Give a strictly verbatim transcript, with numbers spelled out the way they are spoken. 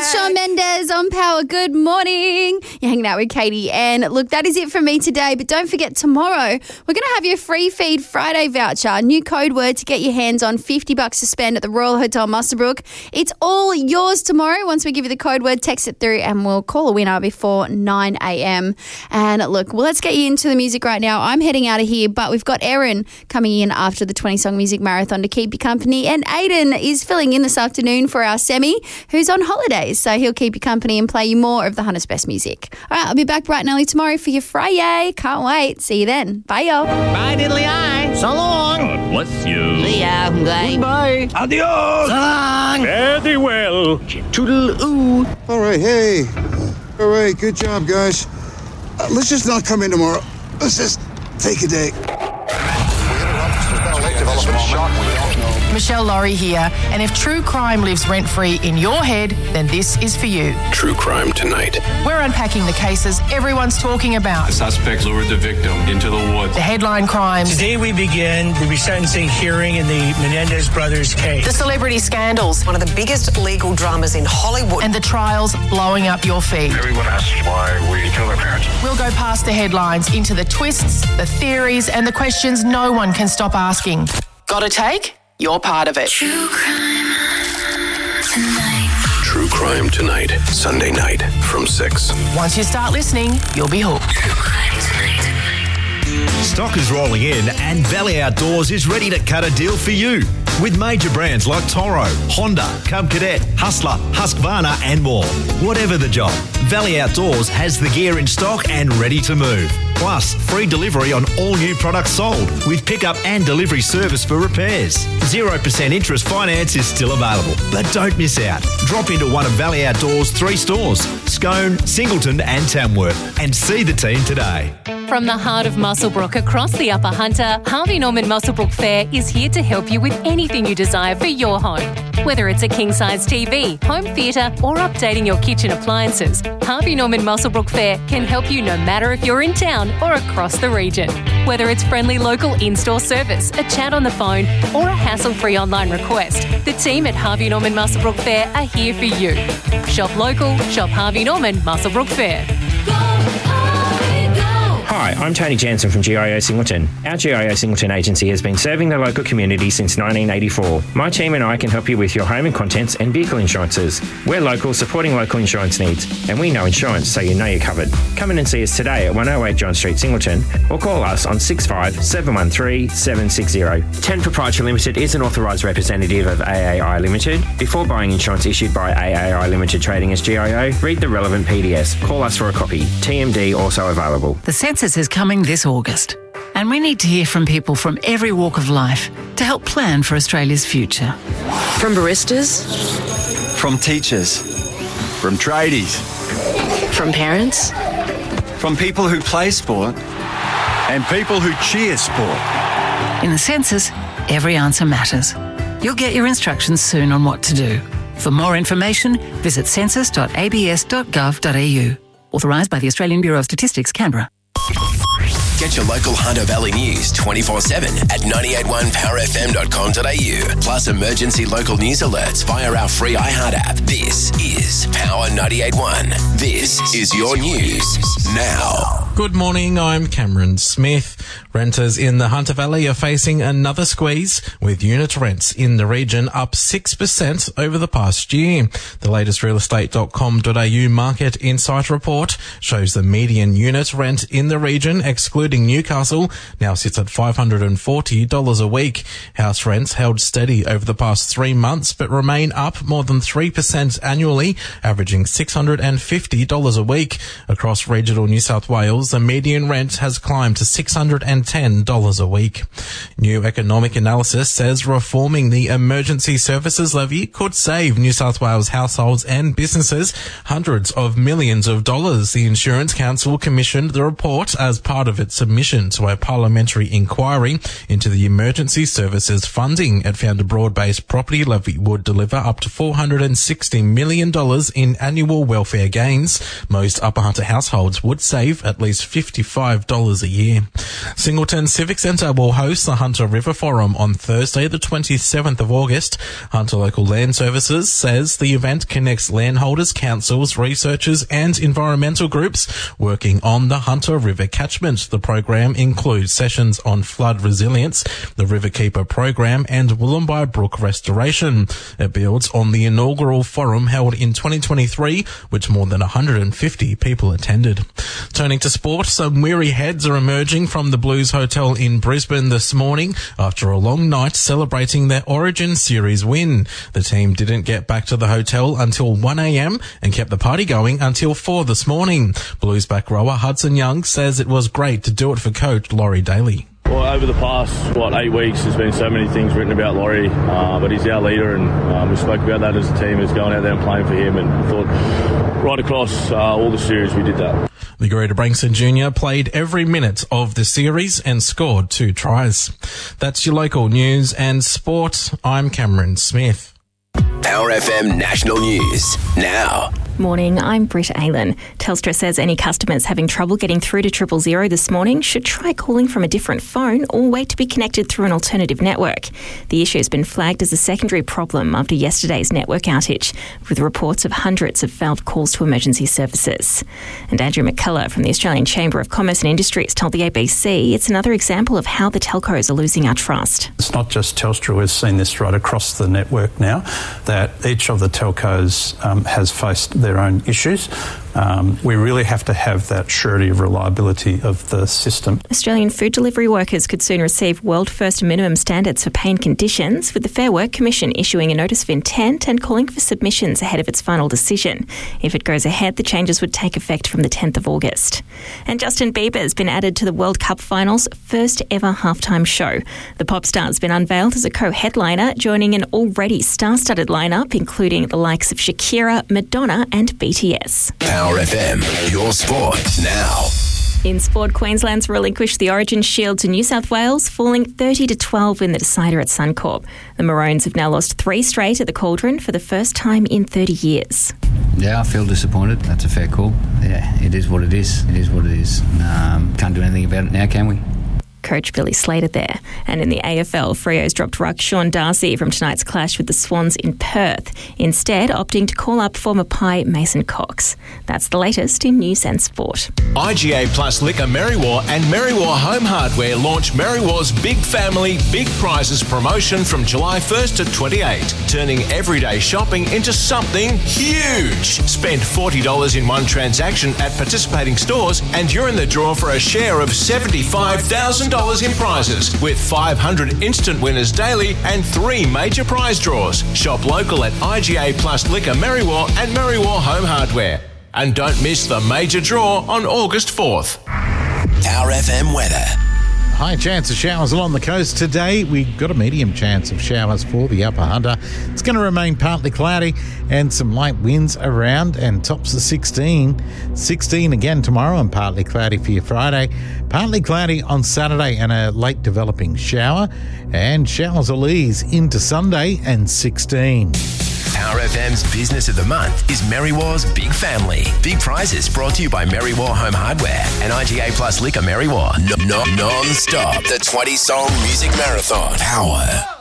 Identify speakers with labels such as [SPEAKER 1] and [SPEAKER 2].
[SPEAKER 1] It's Shawn Mendes on Power. Good morning. You're hanging out with Katie. And look, that is it from me today. But don't forget, tomorrow, we're going to have your free feed Friday voucher. New code word to get your hands on, fifty bucks to spend at the Royal Hotel Muswellbrook. It's all yours tomorrow. Once we give you the code word, text it through and we'll call a winner before nine a.m. And look, well, let's get you into the music right now. I'm heading out of here, but we've got Erin coming in after the twenty-song music marathon to keep you company. And Aiden is filling in this afternoon for our Semi, who's on holidays. So he'll keep you company and play you more of the Hunter's Best music. All right, I'll be back bright and early tomorrow for your Friday. Can't wait. See you then. Bye, y'all.
[SPEAKER 2] Bye, diddly-eye. So long.
[SPEAKER 3] God bless you.
[SPEAKER 2] See ya. Bye.
[SPEAKER 4] Bye.
[SPEAKER 3] Adios.
[SPEAKER 2] So long.
[SPEAKER 3] Very well.
[SPEAKER 2] Toodle-oo.
[SPEAKER 4] All right, hey. All right, good job, guys. Uh, let's just not come in tomorrow. Let's just take a day.
[SPEAKER 5] Michelle Laurie here, and if true crime lives rent-free in your head, then this is for you.
[SPEAKER 6] True Crime Tonight.
[SPEAKER 5] We're unpacking the cases everyone's talking about.
[SPEAKER 7] The suspects lured the victim into the woods.
[SPEAKER 5] The headline crimes.
[SPEAKER 8] Today we begin the resentencing hearing in the Menendez brothers case.
[SPEAKER 5] The celebrity scandals.
[SPEAKER 9] One of the biggest legal dramas in Hollywood.
[SPEAKER 5] And the trials blowing up your feed.
[SPEAKER 7] Everyone asks why we kill our parents.
[SPEAKER 5] We'll go past the headlines into the twists, the theories, and the questions no one can stop asking. Got a take? You're part of it.
[SPEAKER 6] True Crime Tonight. True Crime Tonight. Sunday night from six.
[SPEAKER 5] Once you start listening, you'll be hooked.
[SPEAKER 6] True Crime Tonight.
[SPEAKER 10] Stock is rolling in and Valley Outdoors is ready to cut a deal for you. With major brands like Toro, Honda, Cub Cadet, Hustler, Husqvarna and more. Whatever the job, Valley Outdoors has the gear in stock and ready to move. Plus, free delivery on all new products sold with pickup and delivery service for repairs. zero percent interest finance is still available. But don't miss out. Drop into one of Valley Outdoors' three stores, Scone, Singleton and Tamworth, and see the team today.
[SPEAKER 11] From the heart of Muswellbrook across the Upper Hunter, Harvey Norman Muswellbrook Fair is here to help you with anything you desire for your home. Whether it's a king-size T V, home theatre or updating your kitchen appliances, Harvey Norman Muswellbrook Fair can help you no matter if you're in town or across the region. Whether it's friendly local in-store service, a chat on the phone or a hassle-free online request, the team at Harvey Norman Muswellbrook Fair are here for you. Shop local, shop Harvey Norman Muswellbrook Fair.
[SPEAKER 12] Hi, I'm Tony Jansen from G I O Singleton. Our G I O Singleton agency has been serving the local community since nineteen eighty-four. My team and I can help you with your home and contents and vehicle insurances. We're local, supporting local insurance needs, and we know insurance, so you know you're covered. Come in and see us today at one oh eight John Street, Singleton, or call us on six five seven one three seven six zero. ten Proprietary Limited is an authorised representative of A A I Limited. Before buying insurance issued by A A I Limited trading as G I O, read the relevant P D S. Call us for a copy. T M D also available.
[SPEAKER 13] The census is coming this August, and we need to hear from people from every walk of life to help plan for Australia's future.
[SPEAKER 9] From baristas,
[SPEAKER 14] from teachers, from tradies,
[SPEAKER 9] from parents,
[SPEAKER 14] from people who play sport and people who cheer sport.
[SPEAKER 13] In the census, every answer matters. You'll get your instructions soon on what to do. For more information, visit census dot a b s dot gov dot a u. Authorised by the Australian Bureau of Statistics, Canberra.
[SPEAKER 6] Get your local Hunter Valley news twenty-four seven at nine eight one power f m dot com dot a u. Plus emergency local news alerts via our free iHeart app. This is Power ninety-eight point one. This is your news now.
[SPEAKER 15] Good morning, I'm Cameron Smith. Renters in the Hunter Valley are facing another squeeze, with unit rents in the region up six percent over the past year. The latest real estate dot com dot a u Market Insight report shows the median unit rent in the region, excluding Newcastle, now sits at five hundred forty dollars a week. House rents held steady over the past three months, but remain up more than three percent annually, averaging six hundred fifty dollars a week. Across regional New South Wales, the median rent has climbed to six hundred ten dollars a week. New economic analysis says reforming the emergency services levy could save New South Wales households and businesses hundreds of millions of dollars. The Insurance Council commissioned the report as part of its submission to a parliamentary inquiry into the emergency services funding. It found a broad-based property levy would deliver up to four hundred sixty million dollars in annual welfare gains. Most Upper Hunter households would save at least is fifty-five dollars a year. Singleton Civic Centre will host the Hunter River Forum on Thursday, the twenty-seventh of August. Hunter Local Land Services says the event connects landholders, councils, researchers and environmental groups working on the Hunter River catchment. The program includes sessions on flood resilience, the Riverkeeper program and Wollumbai Brook restoration. It builds on the inaugural forum held in twenty twenty-three, which more than one hundred fifty people attended. Turning to sport, some weary heads are emerging from the Blues Hotel in Brisbane this morning after a long night celebrating their Origin Series win. The team didn't get back to the hotel until one a.m. and kept the party going until four this morning. Blues back rower Hudson Young says it was great to do it for coach Laurie Daly.
[SPEAKER 16] Well, over the past, what, eight weeks, there's been so many things written about Laurie, uh, but he's our leader, and um, we spoke about that as a team, as going out there and playing for him, and I thought right across uh, all the series we did that.
[SPEAKER 15] The Garita Brankston Junior played every minute of the series and scored two tries. That's your local news and sport. I'm Cameron Smith.
[SPEAKER 6] Power F M National News now.
[SPEAKER 17] Morning, I'm Britt Aylan. Telstra says any customers having trouble getting through to triple zero this morning should try calling from a different phone or wait to be connected through an alternative network. The issue has been flagged as a secondary problem after yesterday's network outage, with reports of hundreds of failed calls to emergency services. And Andrew McCullough from the Australian Chamber of Commerce and Industries told the A B C it's another example of how the telcos are losing our trust.
[SPEAKER 18] It's not just Telstra, we've seen this right across the network now, that each of the telcos um, has faced their own issues. Um, we really have to have that surety of reliability of the system.
[SPEAKER 17] Australian food delivery workers could soon receive world first minimum standards for pay and conditions, with the Fair Work Commission issuing a notice of intent and calling for submissions ahead of its final decision. If it goes ahead, the changes would take effect from the tenth of August. And Justin Bieber has been added to the World Cup Finals' first ever halftime show. The pop star has been unveiled as a co-headliner, joining an already star-studded lineup, including the likes of Shakira, Madonna and B T S.
[SPEAKER 6] Power F M, your sport now.
[SPEAKER 17] In sport, Queensland's relinquished the Origin Shield to New South Wales, falling thirty to twelve in the decider at Suncorp. The Maroons have now lost three straight at the Cauldron for the first time in thirty years.
[SPEAKER 19] Yeah, I feel disappointed. That's a fair call. Yeah, it is what it is. It is what it is. Um, can't do anything about it now, can we?
[SPEAKER 17] Coach Billy Slater there. And in the A F L, Freo's dropped ruck Sean Darcy from tonight's clash with the Swans in Perth, instead opting to call up former Pie Mason Cox. That's the latest in news and sport.
[SPEAKER 20] I G A Plus Liquor Merriwa and Merriwa Home Hardware launch Merriwa's Big Family, Big Prizes promotion from July first to twenty-eighth, turning everyday shopping into something huge. Spend forty dollars in one transaction at participating stores and you're in the draw for a share of seventy-five thousand dollars in prizes, with five hundred instant winners daily and three major prize draws. Shop local at I G A Plus Liquor Merriwa and Merriwa Home Hardware. And don't miss the major draw on August fourth.
[SPEAKER 6] Power F M weather.
[SPEAKER 21] High chance of showers along the coast today. We've got a medium chance of showers for the Upper Hunter. It's going to remain partly cloudy and some light winds around, and tops of sixteen. sixteen again tomorrow and partly cloudy for your Friday. Partly cloudy on Saturday and a late developing shower. And showers will ease into Sunday and sixteen.
[SPEAKER 6] Power F M's Business of the Month is Merriwa's Big Family. Big prizes brought to you by Merriwa Home Hardware and I G A Plus Liquor Merriwa. No, no, non-stop. The twenty-song music marathon. Power.